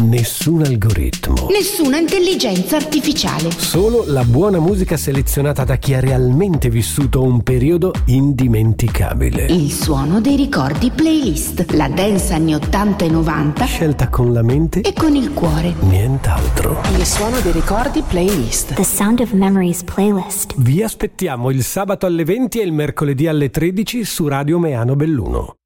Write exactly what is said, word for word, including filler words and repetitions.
Nessun algoritmo. Nessuna intelligenza artificiale. Solo la buona musica selezionata da chi ha realmente vissuto un periodo indimenticabile. Il suono dei ricordi playlist. La dance anni ottanta e novanta. Scelta con la mente e con il cuore. Nient'altro. Il suono dei ricordi playlist. The Sound of Memories playlist. Vi aspettiamo il sabato alle venti e il mercoledì alle tredici su Radio Meano Belluno.